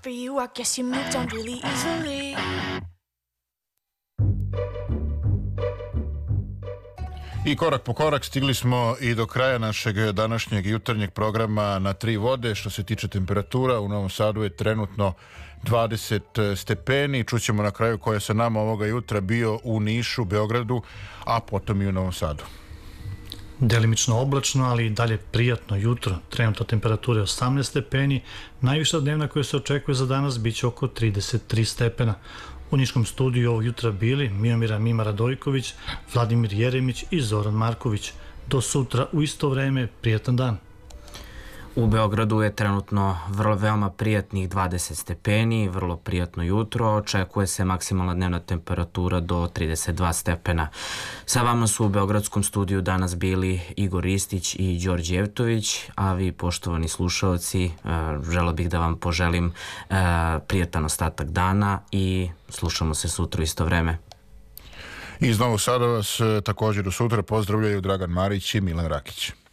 for you. I guess you moved on really easily. I korak po korak stigli smo i do kraja našeg današnjeg jutarnjeg programa Na tri vode. Što se tiče temperatura, u Novom Sadu je trenutno 20 stepeni. Čućemo na kraju ko je sa nama ovoga jutra bio u Nišu, Beogradu, a potom i u Novom Sadu. Delimično oblačno, ali i dalje prijatno jutro. Trenutno temperature 18 stepeni. Najviša dnevna koja se očekuje za danas biće oko 33 stepena. U Niškom studiju ovog jutra bili Miomira Mima Radojković, Vladimir Jeremić i Zoran Marković. Do sutra u isto vreme, prijatan dan. U Beogradu je trenutno veoma prijatnih 20 stepeni, vrlo prijatno jutro, očekuje se maksimalna dnevna temperatura do 32 stepena. Sa vama su u Beogradskom studiju danas bili Igor Ristić i Đorđe Jevtović, a vi, poštovani slušaoci, želeo bih da vam poželim prijatan ostatak dana i slušamo se sutra u isto vreme. Iz Novog Sada vas također do sutra pozdravljaju Dragan Marić i Milan Rakić.